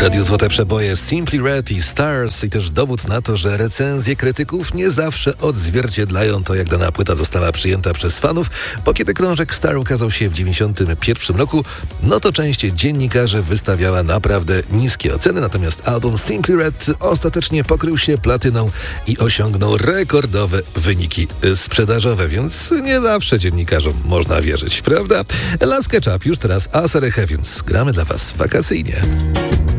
Radio Złote Przeboje, Simply Red i Stars i też dowód na to, że recenzje krytyków nie zawsze odzwierciedlają to, jak dana płyta została przyjęta przez fanów, bo kiedy krążek Star ukazał się w 1991 roku, no to część dziennikarzy wystawiała naprawdę niskie oceny, natomiast album Simply Red ostatecznie pokrył się platyną i osiągnął rekordowe wyniki sprzedażowe, więc nie zawsze dziennikarzom można wierzyć, prawda? Last Ketchup już teraz Asarehe, więc gramy dla Was wakacyjnie.